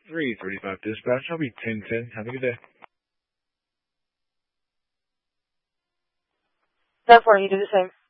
335 dispatch. I'll be 1010. Have a good day. 10-4, you do the same.